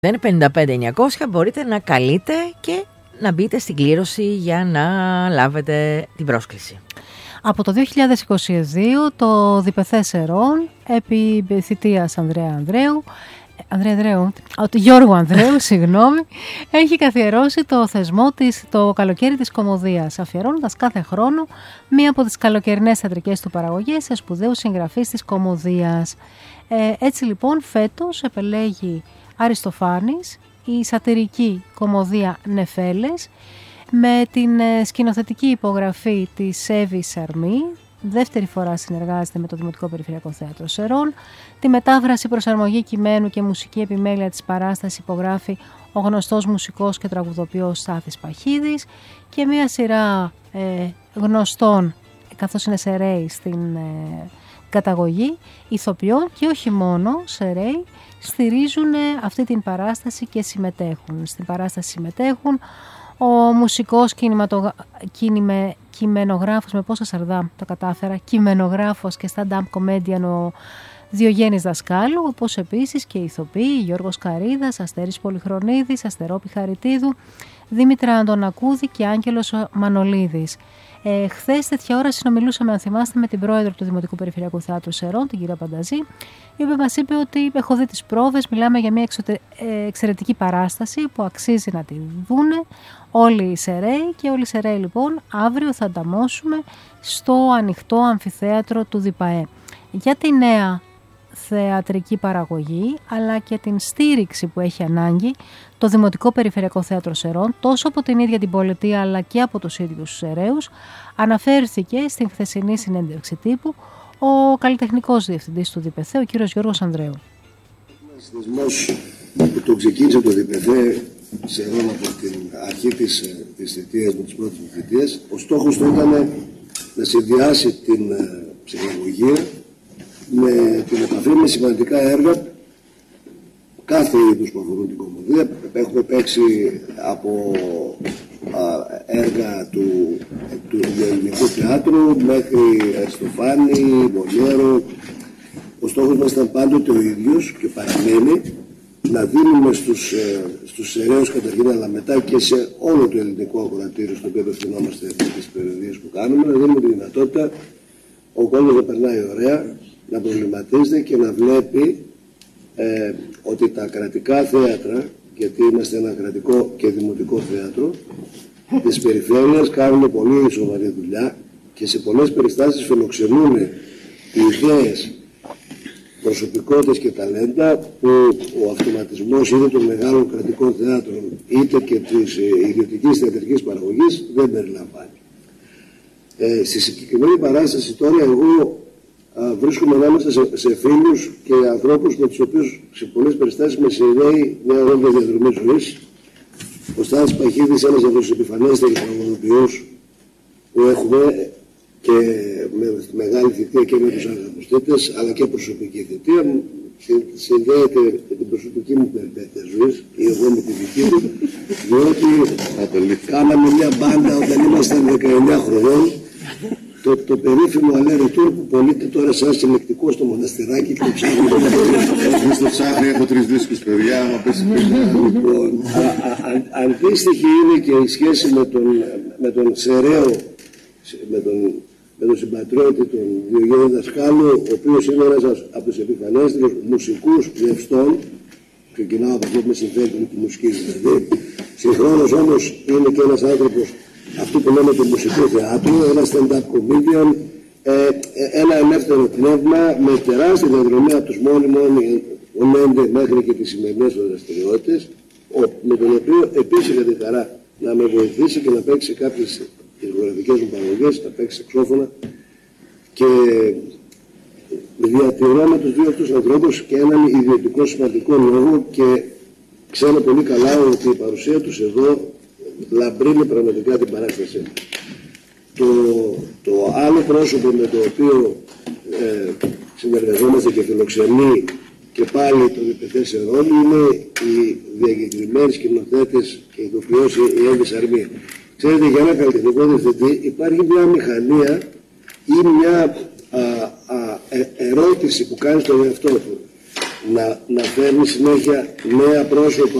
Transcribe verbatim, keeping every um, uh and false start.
Δεν είναι πενήντα πέντε εννιακόσια, μπορείτε να καλείτε και να μπείτε στην κλήρωση για να λάβετε την πρόσκληση. Από το δύο χιλιάδες είκοσι δύο το Διπεθέ Σερών, επί θητείας Ανδρέα Ανδρέου, Ανδρέα Ανδρέου, Γιώργου Ανδρέου, συγγνώμη, έχει καθιερώσει το θεσμό της, το καλοκαίρι της κωμωδίας, αφιερώνοντας κάθε χρόνο μία από τις καλοκαιρινές θεατρικές του παραγωγές σε σπουδαίους συγγραφείς της κωμωδίας. Ε, έτσι λοιπόν φέτος επελέγει Αριστοφάνης, η σατιρική κωμωδία Νεφέλες, με την ε, σκηνοθετική υπογραφή της Εύη Σαρμή. Δεύτερη φορά συνεργάζεται με το Δημοτικό Περιφερειακό Θέατρο Σερών. Τη μετάφραση, προσαρμογή κειμένου και μουσική επιμέλεια της παράστασης υπογράφει ο γνωστός μουσικός και τραγουδοποιός Στάθης Παχίδης και μια σειρά ε, γνωστών, καθώς είναι σεραίοι στην ε, καταγωγή, ηθοποιών και όχι μόνο σεραίοι, στηρίζουν αυτή την παράσταση και συμμετέχουν. Στην παράσταση συμμετέχουν ο μουσικός κινηματογρα... κινημε... κειμενογράφος, με πόσα σαρδά το κατάφερα, κειμενογράφος και stand-up comedian ο Διογέννης Δασκάλου, όπως επίσης και οι ηθοποιοί Γιώργος Καρίδας, Αστέρης Πολυχρονίδης, Αστερόπη Χαριτίδου, Δήμητρα Αντωνακούδη και Άγγελος Μανολίδης. Ε, χθες τέτοια ώρα συνομιλούσαμε, αν θυμάστε, με την πρόεδρο του Δημοτικού Περιφερειακού Θεάτρου Σερών, την κυρία Πανταζή, η οποία μας είπε ότι έχω δει τις πρόβες, μιλάμε για μια εξωτε... ε, εξαιρετική παράσταση που αξίζει να τη δούνε όλοι οι σεραίοι, και όλοι οι σεραίοι λοιπόν αύριο θα ανταμώσουμε στο ανοιχτό αμφιθέατρο του ΔΙΠΑΕ. Για τη νέα θεατρική παραγωγή αλλά και την στήριξη που έχει ανάγκη το Δημοτικό Περιφερειακό Θέατρο Σερών, τόσο από την ίδια την πολιτεία αλλά και από τους ίδιους τους σεραίους, αναφέρθηκε στην χθεσινή συνέντευξη τύπου ο καλλιτεχνικός διευθυντής του Διπεθέ, ο κύριος Γιώργος Ανδρέου. Ένας θεσμός που το ξεκίνησε το Διπεθέ Σερών από την αρχή της, της θητείας μου, της πρώτης μου θητείας, ο στόχος του ήταν να συνδυάσει την ψυχαγωγία με την επαφή με σημαντικά έργα κάθε είδους που αφορούν την κωμωδία. Έχουμε παίξει από α, έργα του, του ελληνικού θεάτρου μέχρι Αριστοφάνη, Μολιέρο. Ο στόχος μας ήταν πάντοτε ο ίδιος και παραμένει, να δίνουμε στους, ε, στους σεραίους καταρχήν, αλλά μετά και σε όλο το ελληνικό ακροατήριο στο οποίο απευθυνόμαστε στις περιοδίες που κάνουμε, να δίνουμε τη δυνατότητα ο κόσμος να περνάει ωραία, να προβληματίζεται και να βλέπει ε, ότι τα κρατικά θέατρα, γιατί είμαστε ένα κρατικό και δημοτικό θέατρο της περιφέρειας, κάνουν πολύ σοβαρή δουλειά και σε πολλές περιστάσεις φιλοξενούν ιδέες, προσωπικότητες και ταλέντα που ο αυτοματισμός είτε των μεγάλων κρατικών θεάτρων είτε και της ιδιωτικής θεατρικής παραγωγής δεν περιλαμβάνει. Ε, στη συγκεκριμένη παράσταση τώρα εγώ α, βρίσκομαι ανάμεσα σε, σε φίλους και ανθρώπους με τους οποίους σε πολλές περιστάσεις με συνδέει μια ωραία διαδρομή ζωής. Ο Στάθης Παχίδης, ένας από τους επιφανέστερους τραγουδοποιούς που έχουμε και με μεγάλη θητεία και με τους αγαπητές, αλλά και προσωπική θητεία, συνδέεται με την προσωπική μου περιπέτεια ζωής, ή εγώ με τη δική του, διότι κάναμε μια μπάντα όταν ήμασταν δεκαεννιά χρονών, το, το περίφημο Αλέρε Τούρ που πωλείται τώρα σαν συλλεκτικό στο μοναστηράκι και το ψάχνει. Εγώ στο ψάχνει, έχω τρεις δίσκους παιδιά, άμα πέσει Λοιπόν, αντίστοιχη είναι και η σχέση με τον, με τον Σεραίο, με τον, με τον συμπατριώτη τον Διογέννη Δασκάλου, ο οποίος είναι ένας από τους επιφανέστερους μουσικούς γευστών. Ξεκινάω από αυτό που με συμφέρει με τη μουσική δηλαδή. Συγχρόνως όμως είναι και ένας άνθρωπος αυτού που λέμε το μουσικό θεάτρο, ένα stand-up comedian, ε, ένα ελεύθερο πνεύμα με τεράστια διαδρομή από τους μόνιμων ονέντε μέχρι και τις σημερινές δραστηριότητες, με τον οποίο επίσης είχα τη χαρά να με βοηθήσει και να παίξει κάποιες δισκογραφικές μου παραγωγές, να παίξει σαξόφωνα, και διατηρώ με τους δύο αυτούς ανθρώπους και έναν ιδιωτικό σημαντικό λόγο, και ξέρω πολύ καλά ότι η παρουσία τους εδώ λαμπρύνει πραγματικά την παράσταση. Το, το άλλο πρόσωπο με το οποίο ε, συνεργαζόμαστε και φιλοξενεί και πάλι το Διπεθέ Σερών είναι οι διακεκριμένοι σκηνοθέτες και ηθοποιός η Εύη Σαρμή. Ξέρετε, για ένα καλλιτεχνικό διευθυντή υπάρχει μια μηχανία ή μια α, α, ε, ερώτηση που κάνει στον εαυτό του. να, να φέρνει συνέχεια νέα πρόσωπα